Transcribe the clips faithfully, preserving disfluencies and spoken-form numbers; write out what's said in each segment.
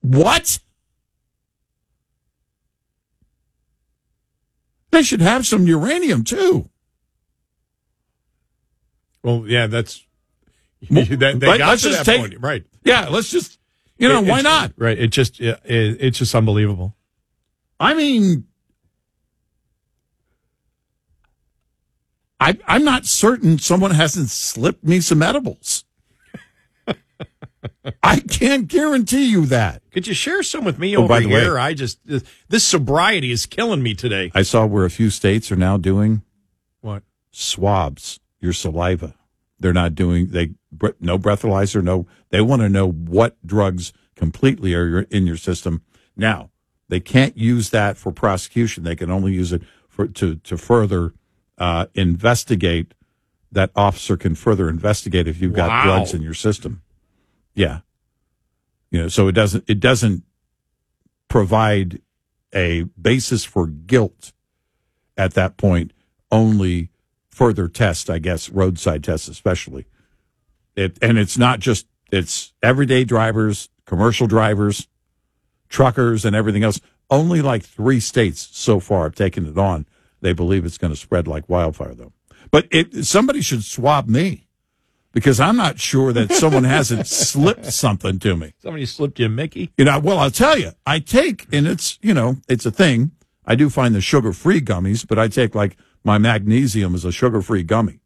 What? They should have some uranium, too. Well, yeah, that's... They, they right, got let's to just that take, point. Right. Yeah, let's just... You know, it, why not? Right. It just, it, it's just unbelievable. I mean... I, I'm not certain someone hasn't slipped me some edibles. I can't guarantee you that. Could you share some with me oh, over by the here? Way, I just, this sobriety is killing me today. I saw where a few states are now doing what? Swabs, your saliva. They're not doing, they no breathalyzer, no, they want to know what drugs completely are in your system. Now, they can't use that for prosecution. They can only use it for to, to further uh, investigate. That officer can further investigate if you've got wow. drugs in your system. Yeah. You know, so it doesn't it doesn't provide a basis for guilt at that point, only further tests, I guess, roadside tests especially. It and it's not just it's everyday drivers, commercial drivers, truckers and everything else. Only like three states so far have taken it on. They believe it's going to spread like wildfire though. But it, somebody should swab me because I'm not sure that someone hasn't slipped something to me. Somebody slipped you a Mickey? You know, well, I'll tell you, I take, and it's, you know, it's a thing. I do find the sugar-free gummies, but I take like my magnesium as a sugar-free gummy.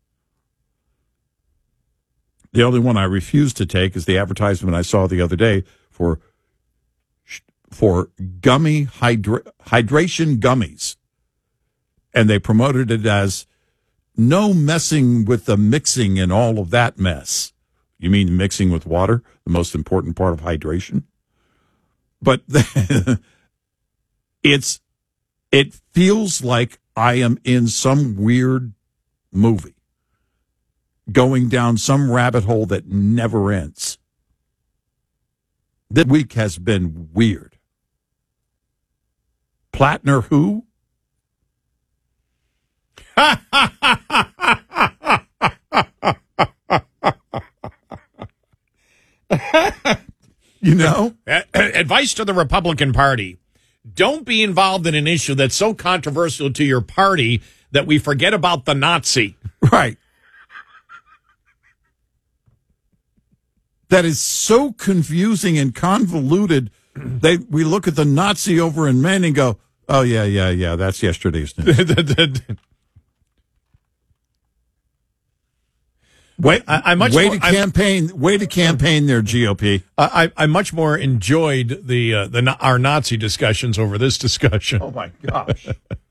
The only one I refuse to take is the advertisement I saw the other day for for gummy hydra- hydration gummies. And they promoted it as no messing with the mixing and all of that mess. You mean mixing with water, the most important part of hydration? But it's it feels like I am in some weird movie, going down some rabbit hole that never ends. This week has been weird. Plattner who? You know? Advice to the Republican Party. Don't be involved in an issue that's so controversial to your party that we forget about the Nazi. Right. That is so confusing and convoluted. They we look at the Nazi over in Maine and go, oh, yeah, yeah, yeah, that's yesterday's news. Wait, I, I much way more, to campaign, way to campaign there, G O P. I, I much more enjoyed the uh, the our Nazi discussions over this discussion. Oh my gosh!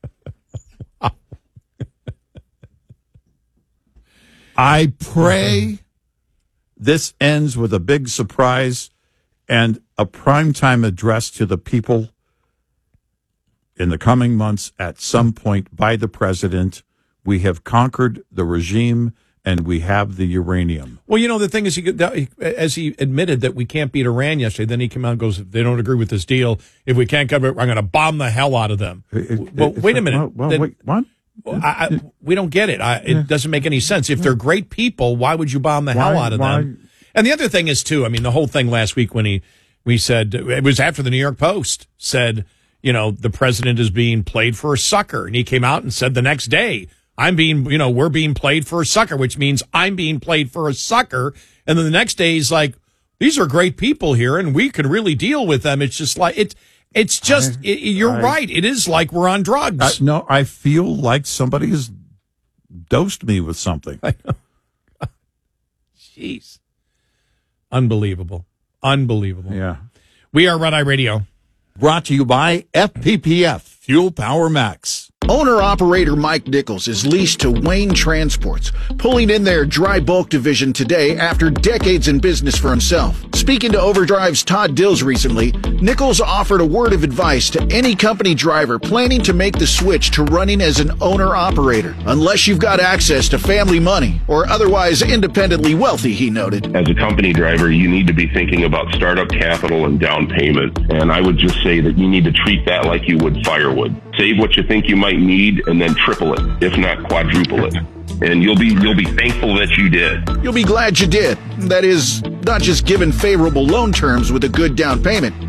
I pray this ends with a big surprise and a primetime address to the people in the coming months at some point by the president. We have conquered the regime. And we have the uranium. Well, you know, the thing is, he, as he admitted that we can't beat Iran yesterday, then he came out and goes, if they don't agree with this deal, if we can't cover it, I'm going to bomb the hell out of them. It, well, wait a minute. Well, well, wait, what? I, I, we don't get it. I, it yeah. doesn't make any sense. If they're great people, why would you bomb the why, hell out of why? them? And the other thing is, too, I mean, the whole thing last week when he we said, it was after the New York Post said, you know, the president is being played for a sucker. And he came out and said the next day, I'm being, you know, we're being played for a sucker, which means I'm being played for a sucker. And then the next day he's like, these are great people here and we could really deal with them. It's just like, it, it's just, I, it, you're I, right. It is like we're on drugs. I, no, I feel like somebody has dosed me with something. I know. Jeez. Unbelievable. Unbelievable. Yeah. We are Red Eye Radio. Brought to you by F P P F, Fuel Power Max. Owner-operator Mike Nichols is leased to Wayne Transports, pulling in their dry bulk division today after decades in business for himself. Speaking to Overdrive's Todd Dills recently, Nichols offered a word of advice to any company driver planning to make the switch to running as an owner-operator, unless you've got access to family money or otherwise independently wealthy, he noted. As a company driver, you need to be thinking about startup capital and down payment, and I would just say that you need to treat that like you would firewood. Save what you think you might need and then triple it, if not quadruple it. And you'll be you'll be thankful that you did. You'll be glad you did. That is, not just given favorable loan terms with a good down payment,